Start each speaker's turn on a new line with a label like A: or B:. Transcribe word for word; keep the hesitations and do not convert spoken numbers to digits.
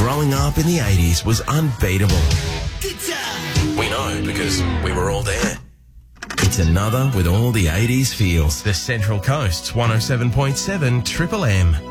A: growing up in the eighties was unbeatable. We know because we were all there. It's another with all the eighties feels. The Central Coast's one oh seven point seven Triple M.